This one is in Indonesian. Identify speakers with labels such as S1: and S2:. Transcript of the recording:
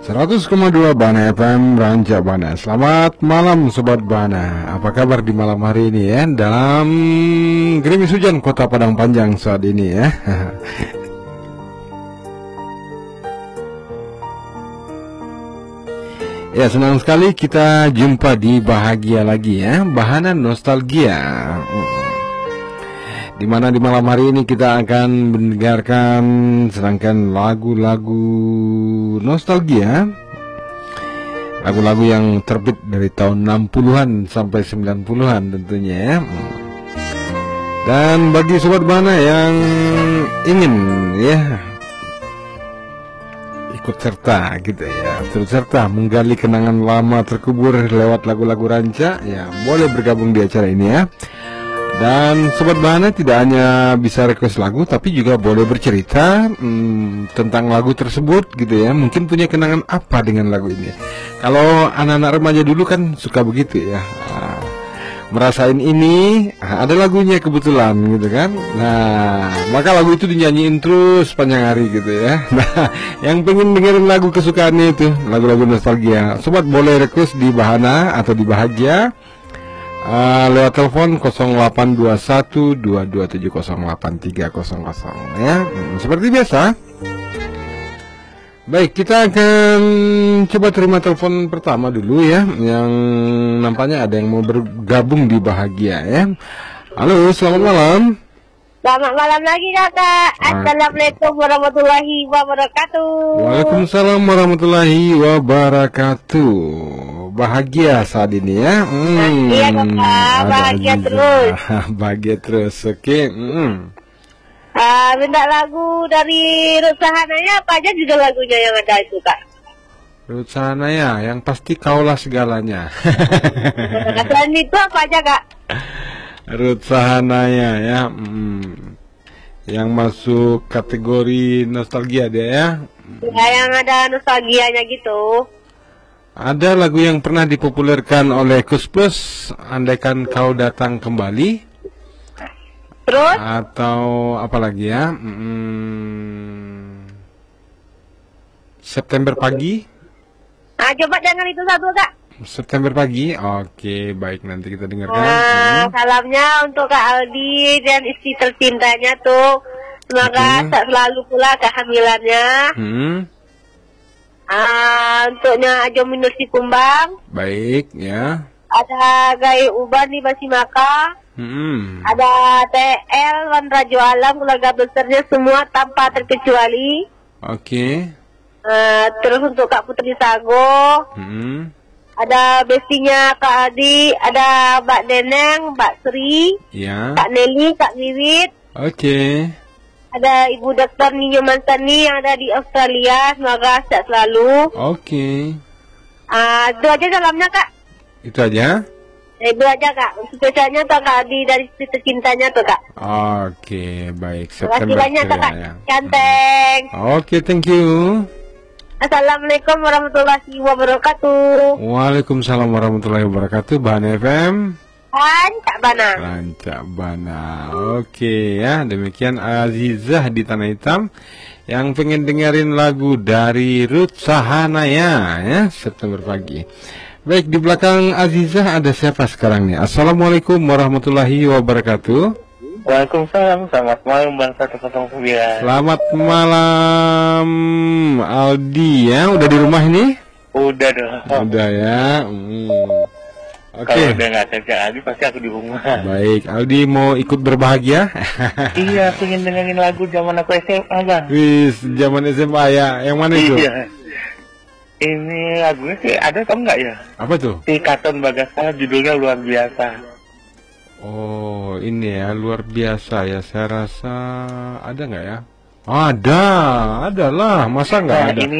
S1: 100,2 Bana FM Ranca Bana. Selamat malam Sobat Bana. Apa kabar di malam hari ini ya? Dalam gerimis hujan Kota Padang Panjang saat ini ya. Ya, senang sekali kita jumpa di Bahagia lagi ya, Bahana Nostalgia. Di mana di malam hari ini kita akan mendengarkan serangkaian lagu-lagu nostalgia, lagu-lagu yang terbit dari tahun 60-an sampai 90-an tentunya ya. Dan bagi Sobat Bana yang ingin ya ikut serta gitu ya, turut serta menggali kenangan lama terkubur lewat lagu-lagu Ranca ya, boleh bergabung di acara ini ya. Dan Sobat Bahana tidak hanya bisa request lagu, tapi juga boleh bercerita tentang lagu tersebut gitu ya. Mungkin punya kenangan apa dengan lagu ini. Kalau anak-anak remaja dulu kan suka begitu ya, merasain ini, ada lagunya kebetulan gitu kan. Nah, maka lagu itu dinyanyiin terus sepanjang hari gitu ya. Nah, yang pengen dengerin lagu kesukaannya itu, lagu-lagu nostalgia, Sobat boleh request di Bahana atau di Bahagia lewat telepon 082122708300 ya. Seperti biasa. Baik, kita akan coba terima telepon pertama dulu ya, yang nampaknya ada yang mau bergabung di Bahagia ya. Halo, selamat malam.
S2: Selamat malam lagi kakak. Assalamualaikum warahmatullahi wabarakatuh.
S1: Waalaikumsalam warahmatullahi wabarakatuh. Bahagia saat ini ya.
S2: Iya kakak, bahagia terus.
S1: Bahagia terus, oke.
S2: Minta lagu dari Ruth Sahanaya, apa aja juga lagunya yang ada itu kak?
S1: Ruth Sahanaya, yang pasti kaulah segalanya.
S2: Selain itu apa aja kak?
S1: Ruth Sahanaya ya, yang masuk kategori nostalgia dia ya.
S2: Ya, yang ada nostalgianya gitu.
S1: Ada lagu yang pernah dipopulerkan oleh Kus Plus, Andaikan Kau Datang Kembali.
S2: Terus?
S1: Atau apa lagi ya? September Pagi.
S2: Coba jangan itu satu kak.
S1: September Pagi. Oke, baik, nanti kita dengarkan.
S2: Salamnya untuk Kak Aldi dan istri tercintanya tuh. Semoga tak selalu pula kehamilannya. Untuknya Ajo Minus di Kumbang.
S1: Baik ya.
S2: Ada Gai Uban di Basimaka. Ada TL Wan Rajo Alam, keluarga besarnya semua tanpa terkecuali.
S1: Oke.
S2: Terus untuk Kak Putri Sago. Ada bestinya Kak Adi, ada Mbak Neneng, Mbak Sri,
S1: ya.
S2: Kak Nelly, Kak Wiwit.
S1: Oke.
S2: Ada Ibu Dr. Ninyo Mansani yang ada di Australia, semoga sehat selalu.
S1: Oke.
S2: Itu aja salamnya kak.
S1: Itu aja?
S2: Itu aja kak. Spesialnya tuh Kak Adi dari istri tercintanya tuh kak.
S1: Oke, baik.
S2: Terima kasih banyak kak. Canteng.
S1: Oke, thank you.
S2: Assalamualaikum warahmatullahi wabarakatuh.
S1: Waalaikumsalam warahmatullahi wabarakatuh. Bahana FM
S2: Ranca Bana.
S1: Ranca Bana. Oke ya, demikian Azizah di Tanah Hitam yang pengen dengerin lagu dari Ruth Sahanaya ya, September Pagi. Baik, di belakang Azizah ada siapa sekarang nih? Assalamualaikum warahmatullahi wabarakatuh.
S3: Waalaikumsalam, selamat malam Bang 109.
S1: Selamat malam Aldi ya, udah di rumah ini?
S3: Udah dong.
S1: Udah ya. Oke.
S3: Kalau udah nggak kerja Aldi pasti aku di rumah.
S1: Baik, Aldi mau ikut berbahagia?
S3: Iya, pengen dengerin lagu zaman aku SMA Bang.
S1: Wis, zaman SMA ya, yang mana itu?
S3: Iya. Ini lagunya sih ada kamu nggak ya?
S1: Apa tuh?
S3: Si Katon Bagaskara, judulnya Luar Biasa.
S1: Oh, ini ya, luar biasa ya. Saya rasa ada nggak ya? Ada lah. Masa nggak ada?
S3: Ini